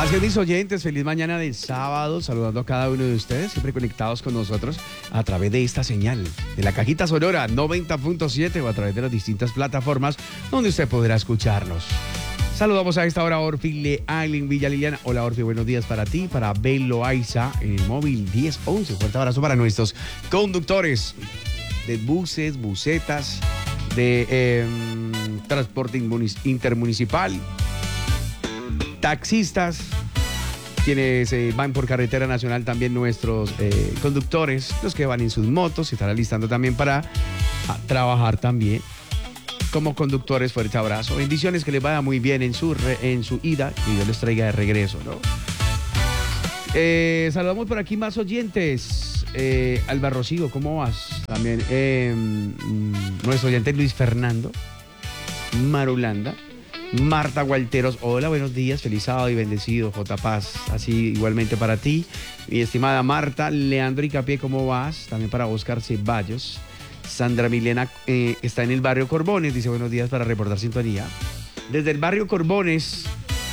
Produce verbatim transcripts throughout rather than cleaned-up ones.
Así es, mis oyentes, feliz mañana de sábado, saludando a cada uno de ustedes, siempre conectados con nosotros a través de esta señal, de la cajita sonora noventa punto siete o a través de las distintas plataformas donde usted podrá escucharnos. Saludamos a esta hora a Orfi Leal en Villa Liliana. Hola Orfi, buenos días para ti, para Bel Loaiza en el móvil diez once. Fuerte abrazo para nuestros conductores de buses, busetas, de eh, transporte intermunicipal, taxistas, quienes eh, van por carretera nacional, también nuestros eh, conductores, los que van en sus motos, se están alistando también para a, trabajar también como conductores. Fuerte abrazo, bendiciones, que les vaya muy bien en su, re, en su ida y Dios les traiga de regreso, ¿no? Eh, saludamos por aquí más oyentes. eh, Alba Rocío, ¿cómo vas? También eh, nuestro oyente Luis Fernando Marulanda, Marta Gualteros, hola, buenos días, feliz sábado y bendecido, J. Paz, así igualmente para ti, mi estimada Marta. Leandro Icapié, ¿cómo vas? También para Oscar Ceballos. Sandra Milena eh, está en el barrio Corbones, dice buenos días para reportar sintonía desde el barrio Corbones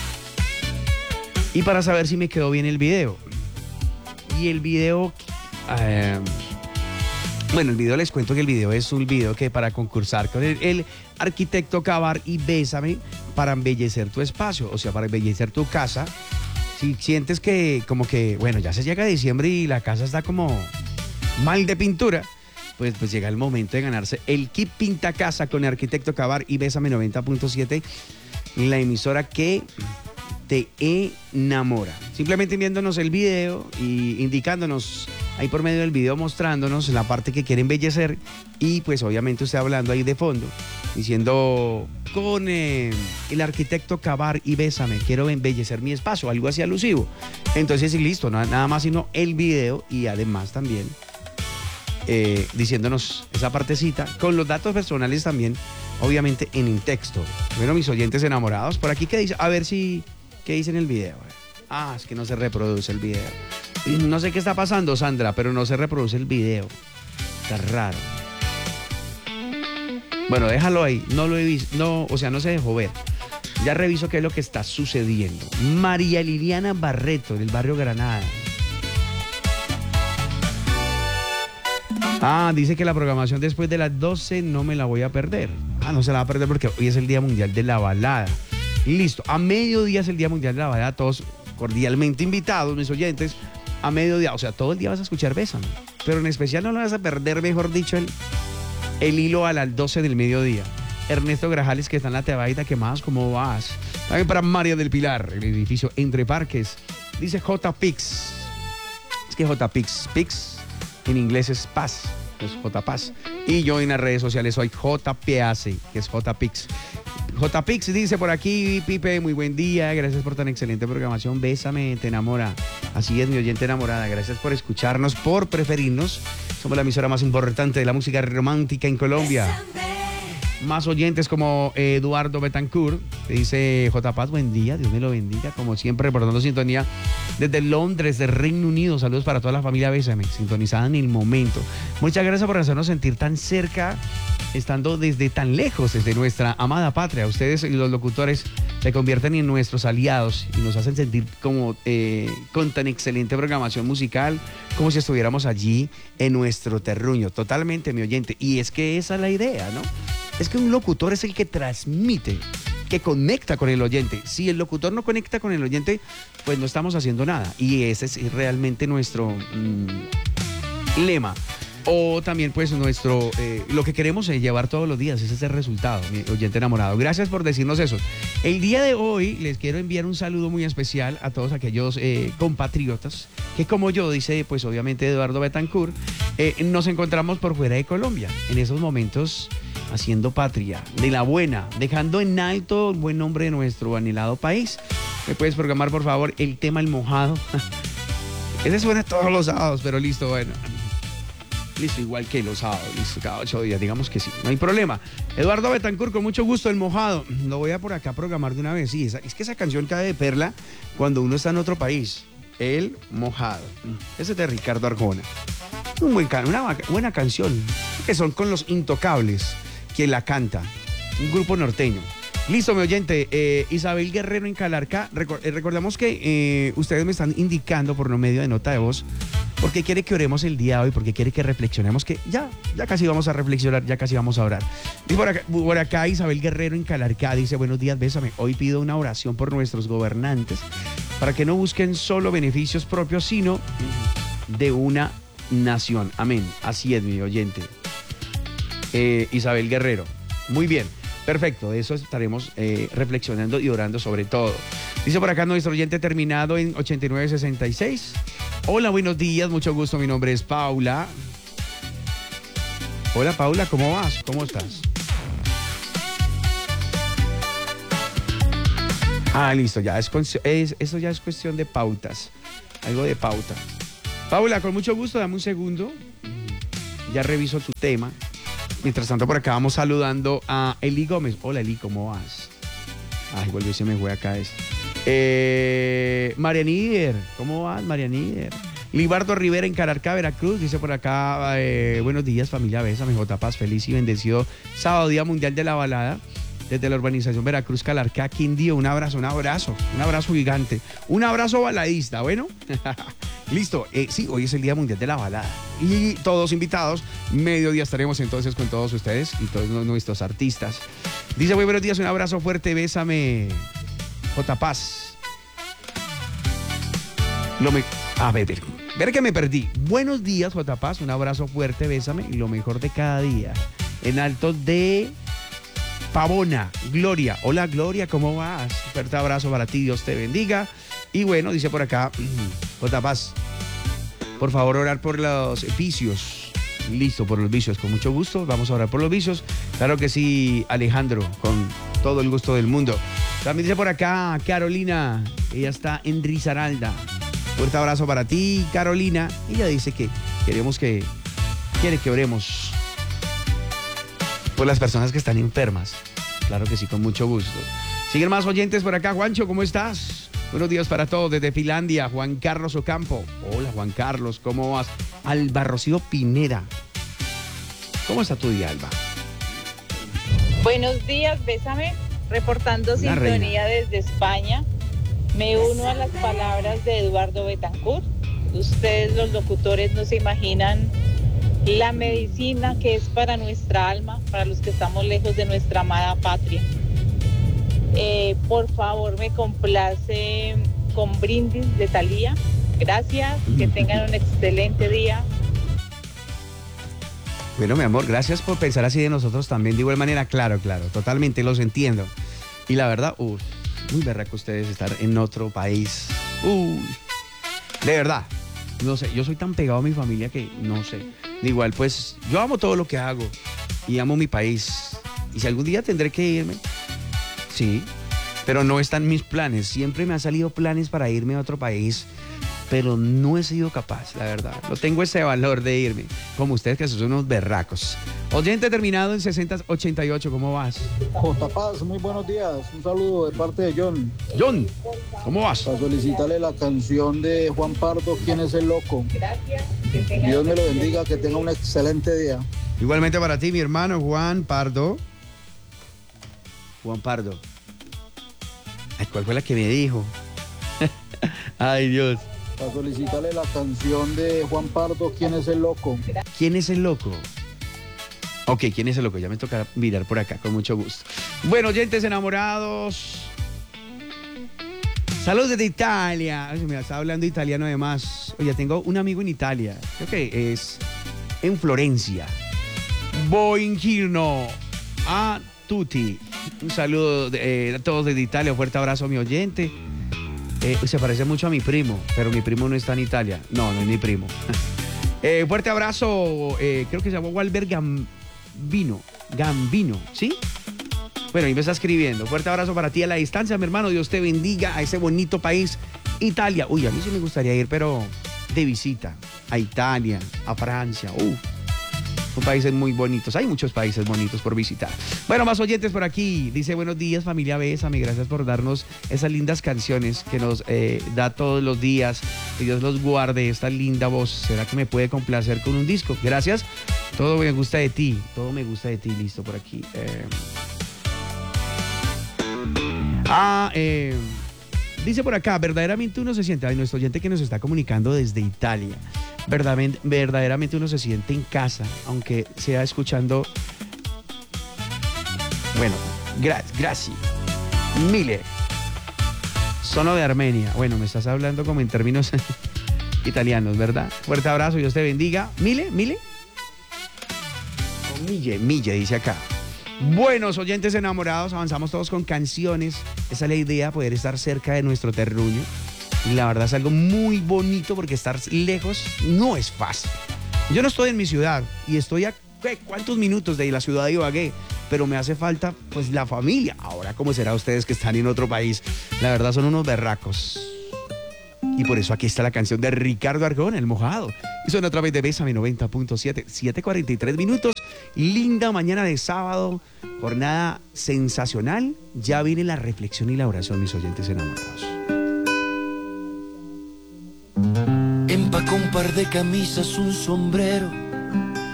y para saber si me quedó bien el video. Y el video, eh, bueno, el video les cuento que el video es un video que para concursar con el, el arquitecto Cavar y Bésame para embellecer tu espacio, o sea, para embellecer tu casa. Si sientes que como que, bueno, ya se llega a diciembre y la casa está como mal de pintura, pues, pues llega el momento de ganarse el kit Pinta Casa con el arquitecto Cavar y Bésame noventa punto siete, la emisora que te enamora. Simplemente viéndonos el video y indicándonos ahí por medio del video, mostrándonos la parte que quiere embellecer y pues obviamente usted hablando ahí de fondo, diciendo con eh, el arquitecto Cavar y Bésame, quiero embellecer mi espacio, algo así alusivo. Entonces sí, listo, no, nada más sino el video y además también Eh, diciéndonos esa partecita, con los datos personales también, obviamente en el texto. Bueno, mis oyentes enamorados, por aquí, ¿qué dice? A ver si, ¿qué dice en el video? Ah, es que no se reproduce el video. No sé qué está pasando, Sandra, pero no se reproduce el video. Está raro. Bueno, déjalo ahí, no lo he visto, no, o sea, no se dejó ver. Ya reviso qué es lo que está sucediendo. María Liliana Barreto, del barrio Granada. Ah, dice que la programación después de las doce no me la voy a perder. Ah, no se la va a perder porque hoy es el Día Mundial de la Balada. Listo, a mediodía es el Día Mundial de la Balada. Todos cordialmente invitados, mis oyentes, a mediodía. O sea, todo el día vas a escuchar Bésame. Pero en especial no lo vas a perder, mejor dicho, el, el hilo a las doce del mediodía. Ernesto Grajales, que está en la Tebaida, ¿qué más? ¿Cómo vas? También para María del Pilar, el edificio Entre Parques. Dice J. Pix. Es que J. Pix, Pix en inglés es Paz, es J. Paz. Y yo en las redes sociales soy J. Pace, que es J. Pix. J. Pix dice por aquí, Pipe, muy buen día, gracias por tan excelente programación. Bésame, te enamora. Así es, mi oyente enamorada. Gracias por escucharnos, por preferirnos. Somos la emisora más importante de la música romántica en Colombia. Más oyentes como Eduardo Betancourt, que dice J. Paz, buen día, Dios me lo bendiga, como siempre reportando sintonía desde Londres, del Reino Unido. Saludos para toda la familia Bésame, sintonizada en el momento. Muchas gracias por hacernos sentir tan cerca, estando desde tan lejos, desde nuestra amada patria. Ustedes y los locutores se convierten en nuestros aliados y nos hacen sentir como eh, con tan excelente programación musical, como si estuviéramos allí en nuestro terruño. Totalmente, mi oyente. Y es que esa es la idea, ¿no? Es que un locutor es el que transmite, que conecta con el oyente. Si el locutor no conecta con el oyente, pues no estamos haciendo nada. Y ese es realmente nuestro mmm, lema. O también pues nuestro, eh, lo que queremos es llevar todos los días, ese es el resultado, mi oyente enamorado. Gracias por decirnos eso. El día de hoy les quiero enviar un saludo muy especial a todos aquellos eh, compatriotas que, como yo, dice pues obviamente Eduardo Betancourt, eh, nos encontramos por fuera de Colombia en esos momentos haciendo patria, de la buena, dejando en alto el buen nombre de nuestro anhelado país. ¿Me puedes programar por favor el tema El Mojado? Ese suena todos los sábados, pero listo, bueno. Listo, igual que los sábados, listo, cada ocho días, digamos que sí, no hay problema. Eduardo Betancourt, con mucho gusto, El Mojado. Lo voy a por acá programar de una vez. Sí, esa, es que esa canción cae de perla cuando uno está en otro país. El Mojado. Ese es de Ricardo Arjona. Un buen can, una buena canción, que son con Los Intocables, que la canta. Un grupo norteño. Listo, mi oyente. Eh, Isabel Guerrero en Calarcá. Recor eh, recordamos que eh, ustedes me están indicando por no medio de nota de voz porque quiere que oremos el día de hoy, porque quiere que reflexionemos, que ya, ya casi vamos a reflexionar, ya casi vamos a orar. Y por acá, por acá Isabel Guerrero en Calarcá dice, buenos días, bésame. Hoy pido una oración por nuestros gobernantes para que no busquen solo beneficios propios, sino de una nación. Amén. Así es, mi oyente. Eh, Isabel Guerrero. Muy bien. Perfecto, de eso estaremos eh, reflexionando y orando sobre todo. Dice por acá nuestro oyente terminado en ochenta y nueve sesenta y seis. Hola, buenos días, mucho gusto, mi nombre es Paula. Hola, Paula, ¿cómo vas? ¿Cómo estás? Ah, listo, ya es, es eso ya es cuestión de pautas, algo de pauta. Paula, con mucho gusto, dame un segundo. Ya reviso tu tema. Mientras tanto, por acá vamos saludando a Eli Gómez. Hola, Eli, ¿cómo vas? Ay, vuelve y se me fue acá esto. Eh, María Níder, ¿cómo vas, María Níder? Libardo Rivera en Calarcá, Veracruz, dice por acá, eh, buenos días, familia Bésame, J. Paz, feliz y bendecido sábado, Día Mundial de la Balada. Desde la urbanización Veracruz, Calarcá, Quindío, un abrazo, un abrazo, un abrazo gigante, un abrazo baladista, ¿bueno? Listo, eh, sí, hoy es el Día Mundial de la Balada y todos invitados, mediodía estaremos entonces con todos ustedes y todos nuestros artistas. Dice, muy buenos días, un abrazo fuerte, bésame, J. Paz. Lo me... A ver, ver, ver que me perdí. Buenos días, J. Paz, un abrazo fuerte, bésame y lo mejor de cada día. En alto de... Pavona, Gloria. Hola, Gloria, ¿cómo vas? Un fuerte abrazo para ti, Dios te bendiga. Y bueno, dice por acá, J. Paz, por favor, orar por los vicios. Listo, por los vicios, con mucho gusto. Vamos a orar por los vicios. Claro que sí, Alejandro, con todo el gusto del mundo. También dice por acá, Carolina, ella está en Risaralda. Fuerte abrazo para ti, Carolina. Ella dice que queremos que, quiere que oremos por las personas que están enfermas. Claro que sí, con mucho gusto. Siguen más oyentes por acá. Juancho, ¿cómo estás? Buenos días para todos desde Finlandia. Juan Carlos Ocampo. Hola, Juan Carlos, ¿cómo vas? Alba Rocío Pineda. ¿Cómo está tu día, Alba? Buenos días, bésame. Reportando La sintonía reina. desde España. Me uno a las palabras de Eduardo Betancourt. Ustedes, los locutores, no se imaginan la medicina que es para nuestra alma, para los que estamos lejos de nuestra amada patria. Eh, por favor, me complace con Brindis de Thalía. Gracias, que tengan un excelente día. Bueno, mi amor, gracias por pensar así de nosotros también. De igual manera, claro, claro, totalmente los entiendo. Y la verdad, uy, muy berraco ustedes estar en otro país. Uy, de verdad. No sé, yo soy tan pegado a mi familia que no sé. Igual, pues, yo amo todo lo que hago y amo mi país. Y si algún día tendré que irme, sí, pero no están mis planes. Siempre me han salido planes para irme a otro país, pero no he sido capaz, la verdad. No tengo ese valor de irme, como ustedes que son unos berracos. Oyente terminado en sesenta ochenta y ocho, ¿cómo vas? J. Paz, muy buenos días. Un saludo de parte de John. John, ¿cómo vas? Para solicitarle la canción de Juan Pardo, ¿Quién es el loco? Gracias, que tengan Dios me lo un bendiga, que tenga un excelente día. Igualmente para ti, mi hermano Juan Pardo. Juan Pardo. Ay, ¿cuál fue la que me dijo? Ay, Dios. Para solicitarle la canción de Juan Pardo, ¿Quién es el loco? ¿Quién es el loco? Ok, ¿quién es el loco? Ya me toca mirar por acá, con mucho gusto. Bueno, oyentes enamorados. Saludos desde Italia. Ay, me está hablando italiano además. Oye, tengo un amigo en Italia. Creo que es en Florencia. Buongiorno a tutti. Un saludo eh, a todos desde Italia. Un fuerte abrazo a mi oyente. Eh, se parece mucho a mi primo, pero mi primo no está en Italia. No, no es mi primo. eh, fuerte abrazo. Eh, creo que se llama Walter Gambino. Gambino, ¿sí? Bueno, ahí me está escribiendo. Fuerte abrazo para ti a la distancia, mi hermano. Dios te bendiga a ese bonito país, Italia. Uy, a mí sí me gustaría ir, pero de visita. A Italia, a Francia. Uf. Son países muy bonitos. Hay muchos países bonitos por visitar. Bueno, más oyentes por aquí. Dice, buenos días, familia Bésame. Gracias por darnos esas lindas canciones que nos eh, da todos los días. Que Dios los guarde, esta linda voz. ¿Será que me puede complacer con un disco? Gracias. Todo me gusta de ti. Todo me gusta de ti. Listo, por aquí. Eh... Ah, eh, dice por acá, verdaderamente uno se siente, ay, nuestro oyente que nos está comunicando desde Italia, verdaderamente, verdaderamente uno se siente en casa, aunque sea escuchando, bueno, gra gracias, mille, sono de Armenia, bueno, me estás hablando como en términos italianos, ¿verdad? Fuerte abrazo, Dios te bendiga, mille, mille, o mille, mille, dice acá. Buenos oyentes enamorados, avanzamos todos con canciones. Esa es la idea, poder estar cerca de nuestro terruño. Y la verdad es algo muy bonito porque estar lejos no es fácil. Yo no estoy en mi ciudad y estoy a ¿qué? ¿Cuántos minutos de la ciudad de Ibagué? Pero me hace falta pues la familia. Ahora, ¿cómo será ustedes que están en otro país? La verdad son unos berracos. Y por eso aquí está la canción de Ricardo Arjona, El Mojado. Y suena a través de Bésame noventa punto siete, siete cuarenta y tres minutos. Linda mañana de sábado, jornada sensacional. Ya viene la reflexión y la oración, mis oyentes enamorados. Empacó un par de camisas, un sombrero